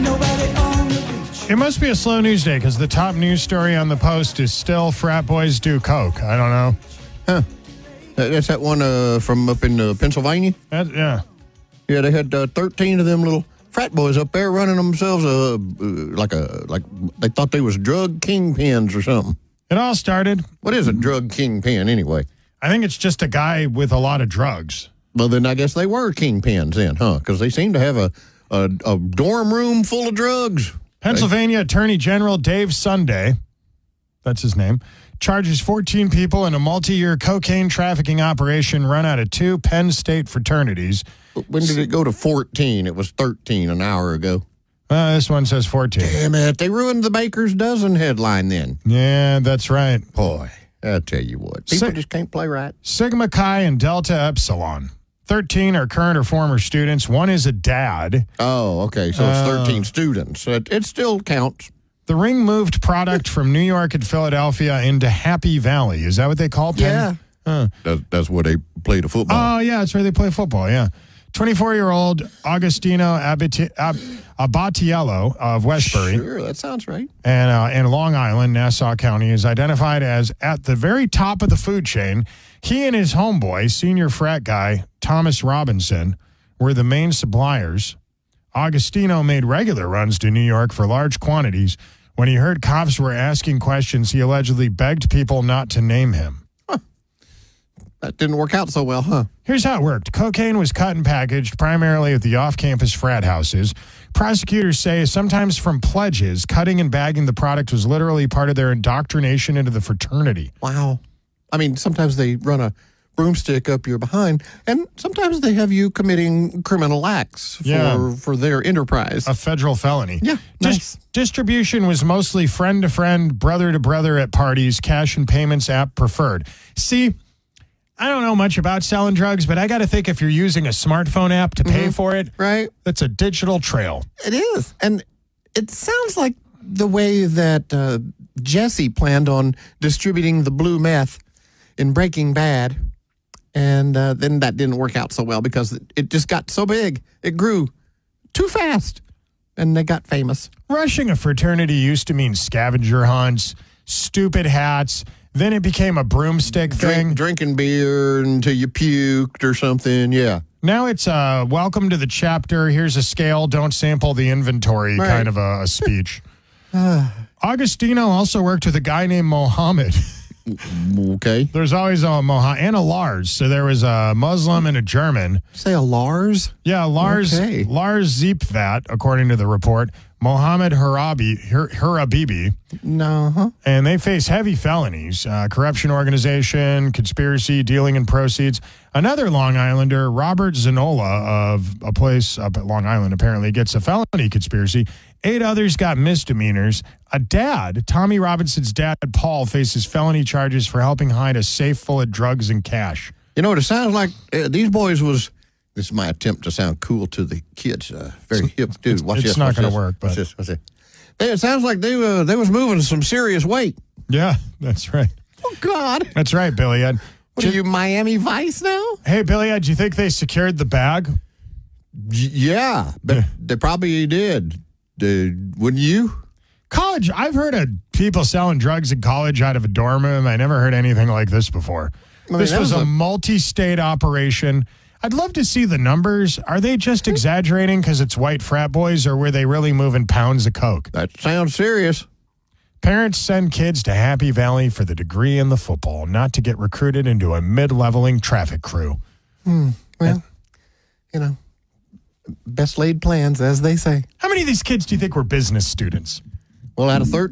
It must be a slow news day because the top news story on the Post is still frat boys do coke. I don't know. Huh. That's that one from up in Pennsylvania? Yeah. Yeah, they had 13 of them little frat boys up there running themselves like they thought they was drug kingpins or something. It all started. What is a drug kingpin anyway? I think it's just a guy with a lot of drugs. Well, then I guess they were kingpins then, huh? Because they seem to have a dorm room full of drugs. Pennsylvania Attorney General Dave Sunday, that's his name, charges 14 people in a multi-year cocaine trafficking operation run out of 2 Penn State fraternities. When did it go to 14? It was 13 an hour ago. This one says 14. Damn it. They ruined the Baker's Dozen headline then. Yeah, that's right. Boy, I'll tell you what. People just can't play right. Sigma Chi and Delta Epsilon. 13 are current or former students. 1 is a dad. Oh, okay. So it's 13 students. It still counts. The ring moved product from New York and Philadelphia into Happy Valley. Is that what they call Penn? Yeah. That's where they play the football. Oh, yeah, that's where they play football, yeah. 24-year-old Agostino Abatiello of Westbury. Sure, that sounds right. And Long Island, Nassau County, is identified as at the very top of the food chain. He and his homeboy, senior frat guy, Thomas Robinson, were the main suppliers. Agostino made regular runs to New York for large quantities. When he heard cops were asking questions, he allegedly begged people not to name him. That didn't work out so well, huh? Here's how it worked. Cocaine was cut and packaged primarily at the off-campus frat houses. Prosecutors say sometimes from pledges, cutting and bagging the product was literally part of their indoctrination into the fraternity. Wow. I mean, sometimes they run a broomstick up your behind, and sometimes they have you committing criminal acts for their enterprise. A federal felony. Yeah, nice. Distribution was mostly friend-to-friend, brother-to-brother at parties, cash and payments app preferred. See, I don't know much about selling drugs, but I got to think if you're using a smartphone app to pay for it, right? That's a digital trail. It is. And it sounds like the way that Jesse planned on distributing the blue meth in Breaking Bad. And then that didn't work out so well because it just got so big. It grew too fast. And they got famous. Rushing a fraternity used to mean scavenger hunts, stupid hats. Then it became a broomstick thing. Drinking beer until you puked or something, yeah. Now it's welcome to the chapter, here's a scale, don't sample the inventory kind of a speech. Agostino also worked with a guy named Mohammed. Okay. There's always a Mohammed and a Lars. So there was a Muslim and a German. Say a Lars? Yeah, Lars Ziepvat, according to the report. Mohammed Hurabibi. No. And they face heavy felonies, corruption organization, conspiracy, dealing in proceeds. Another Long Islander, Robert Zanola of a place up at Long Island, apparently gets a felony conspiracy. 8 others got misdemeanors. A dad, Tommy Robinson's dad, Paul, faces felony charges for helping hide a safe full of drugs and cash. You know what it sounds like? These boys was... This is my attempt to sound cool to the kids. Very hip dude. Watch this. It's not going to work. But Watch this. It sounds like they was moving some serious weight. Yeah, that's right. Oh, God. That's right, Billy Ed. What are you, Miami Vice now? Hey, Billy Ed, do you think they secured the bag? Yeah, but they probably did. Wouldn't you? College, I've heard of people selling drugs in college out of a dorm room. I never heard anything like this before. This was a multi-state operation. I'd love to see the numbers. Are they just exaggerating because it's white frat boys, or were they really moving pounds of coke? That sounds serious. Parents send kids to Happy Valley for the degree in the football, not to get recruited into a mid-leveling traffic crew. Well, you know, best laid plans, as they say. How many of these kids do you think were business students? Well, out of 13.